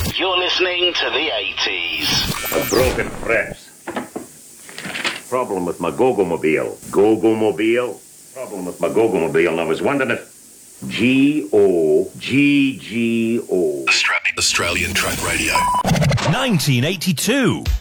You're listening to the 80s. A broken frets. Problem with my Gogomobile. Gogomobile? Problem with my Gogomobile, and I was wondering if G-O-G-G-O. Australian Truck Radio. 1982.